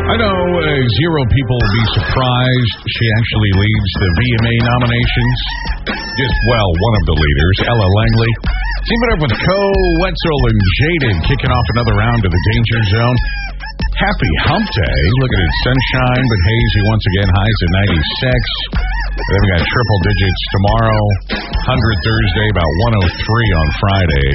I know zero people will be surprised. She actually leads the VMA nominations. One of the leaders, Ella Langley. Teaming up with Wetzel and Jaden, kicking off another round of the Danger Zone. Happy Hump Day. Look at it, sunshine, but hazy once again. Highs at 96. Then we got triple digits tomorrow. 100 Thursday, about 103 on Friday.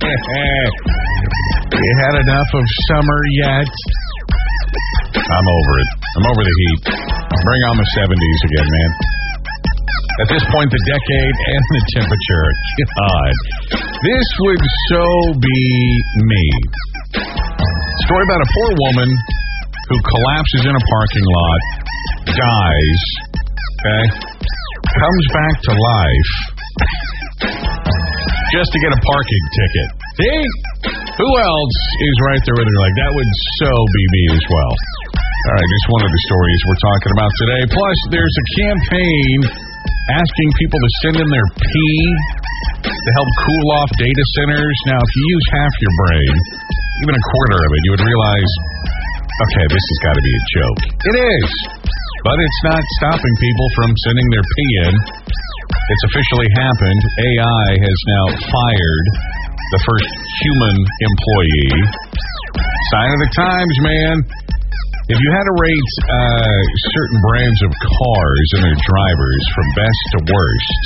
You had enough of summer yet? I'm over it. I'm over the heat. Bring on the 70s again, man. At this point, the decade and the temperature. God. This would so be me. Story about a poor woman who collapses in a parking lot, dies, okay, comes back to life just to get a parking ticket. See? Who else is right there with her? Like, that would so be me as well. All right, just one of the stories we're talking about today. Plus, there's a campaign asking people to send in their pee to help cool off data centers. Now, if you use half your brain, even a quarter of it, you would realize, okay, this has got to be a joke. It is. But it's not stopping people from sending their pee in. It's officially happened. AI has now fired the first human employee. Sign of the times, man. If you had to rate certain brands of cars and their drivers from best to worst,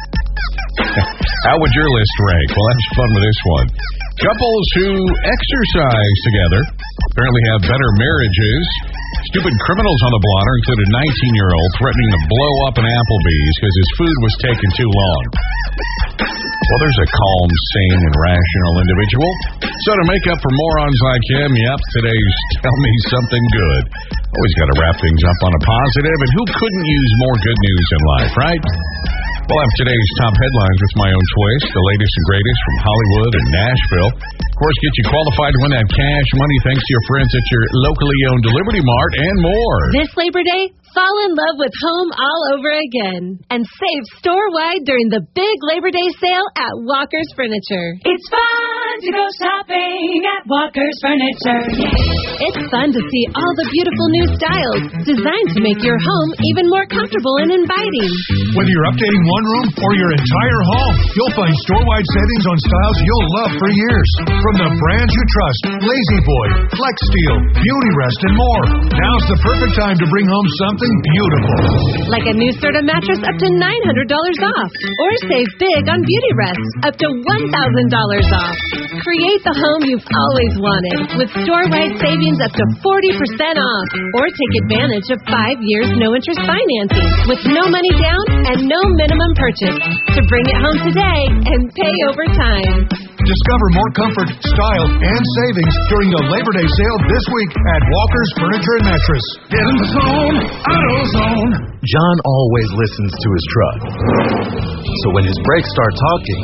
how would your list rank? Well, that's fun with this one. Couples who exercise together apparently have better marriages. Stupid criminals on the blotter include a 19-year-old threatening to blow up an Applebee's because his food was taking too long. Well, there's a calm, sane, and rational individual. So to make up for morons like him, today's Tell Me Something Good. Always got to wrap things up on a positive, and who couldn't use more good news in life, right? We'll have today's top headlines with my own twist, the latest and greatest from Hollywood and Nashville. Of course, get you qualified to win that cash money thanks to your friends at your locally owned Liberty Mart and more. This Labor Day, fall in love with home all over again and save store-wide during the big Labor Day sale at Walker's Furniture. It's fun to go shopping at Walker's Furniture. Yeah. It's fun to see all the beautiful new styles designed to make your home even more comfortable and inviting. Whether you're updating one room or your entire home, you'll find store-wide savings on styles you'll love for years. From the brands you trust, Lazy Boy, Flex Steel, Beauty Rest, and more. Now's the perfect time to bring home something beautiful. Like a new Serta mattress up to $900 off. Or save big on Beauty Rest up to $1,000 off. Create the home you've always wanted with store-wide savings up to 40% off. Or take advantage of 5 years no-interest financing with no money down and no minimum purchase to bring it home today and pay over time. Discover more comfort, style, and savings during the Labor Day sale this week at Walker's Furniture and Mattress. Get in the zone, AutoZone. John always listens to his truck. So when his brakes start talking,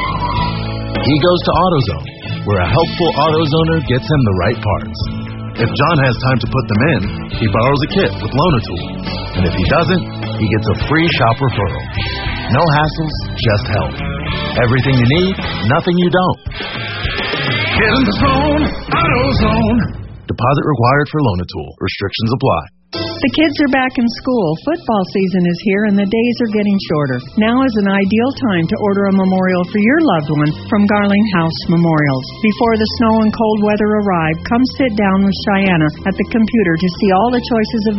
he goes to AutoZone, where a helpful AutoZoner gets him the right parts. If John has time to put them in, he borrows a kit with Loan-A-Tool. And if he doesn't, he gets a free shop referral. No hassles, just help. Everything you need, nothing you don't. Get in the zone, AutoZone. Deposit required for Loan-A-Tool. Restrictions apply. The kids are back in school. Football season is here and the days are getting shorter. Now is an ideal time to order a memorial for your loved one from Garling House Memorials. Before the snow and cold weather arrive, come sit down with Cheyenne at the computer to see all the choices of